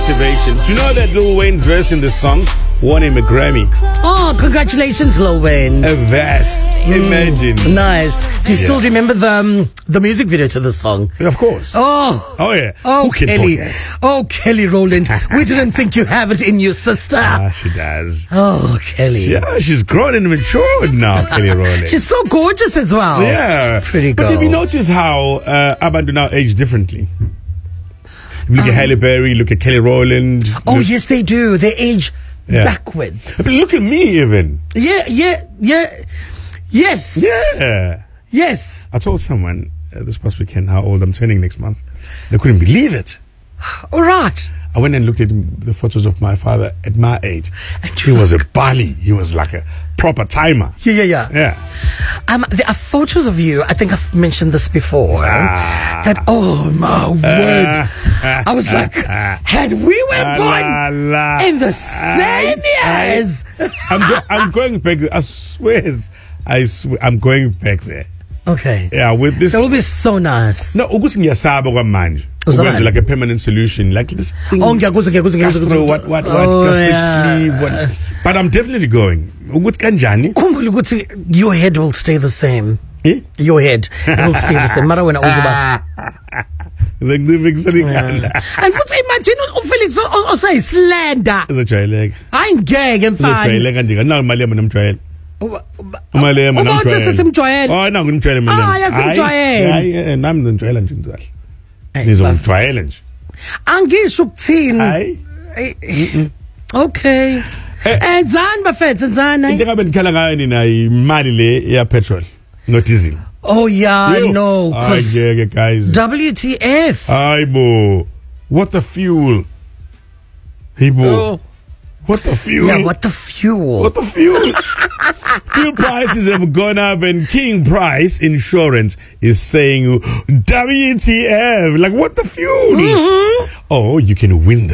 motivation. Do you know that Lil Wayne's verse in this song won him a Grammy? Oh, congratulations, Lil Wayne. A verse. Imagine. Nice. Do you still remember the music video to the song? Of course. Oh. Oh, yeah. Oh, Who can Kelly. forget? Oh, Kelly Rowland. We didn't think you have it in you, sister. She does. Oh, Kelly. Yeah, she's grown and matured now, Kelly Rowland. She's so gorgeous as well. Yeah. Pretty But girl. have you noticed how Abantu now age differently? Look at Halle Berry, look at Kelly Rowland. Oh, look, yes, they do. They age Yeah. backwards. But look at me even. Yeah. Yes. Yeah. Yes. I told someone this past weekend how old I'm turning next month. They couldn't believe it. All right. I went and looked at the photos of my father at my age. He was a Bali. He was like a proper timer. Yeah. Yeah. There are photos of you. I think I've mentioned this before. That, oh my word. I was like, had we were born in the same years. I'm going back there. I swear, I'm going back there. Okay. Yeah, with this. That will be so nice. No, ukuthi ngiyasaba kwamanje. Uzabani? Ukwenza like a permanent solution, like this thing. Oh, ngiyakuzwa. Gastro, what, Oh, gastric yeah. sleeve, what. But I'm definitely going. Ukuthi kanjani? Khumbula ukuthi your head will stay the same. Eh? Your head will stay the same. Mara wena uzoba. Like the big city. And futhi imagine uFelix osayislender. Izojayeleka. Hayi ngeke mfana. Izojayeleka nje. Nayo imali yami namjwayela. Imali yami namjwayela. Ubathi simjwayele. Oh, naku nimjwayele mina. Ah, yasimjwayele. Hayi, nami ngijwayela nje kahle. Hey, Nizomjwayela nje. angisho ukuthini. Hayi. Okay. Enzani bafethu enzani? Into ngabe nikhala ngayo nina imali le ya petrol no diesel. Oh yeah, I know. Cause Yeah, guys. WTF? Aibo. What the fuel? Hibo. Oh. What the fuel? Yeah, what the fuel? What the fuel? Fuel prices have gone up, and King Price Insurance is saying, WTF? Like, what the fuel? Oh, you can win